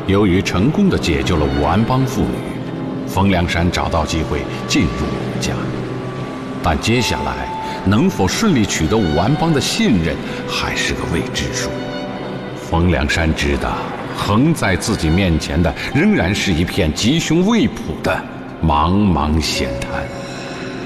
由于成功地解救了武安帮妇女，冯梁山找到机会进入武家，但接下来能否顺利取得武安帮的信任，还是个未知数。冯梁山知道，横在自己面前的仍然是一片吉凶未卜的茫茫险滩。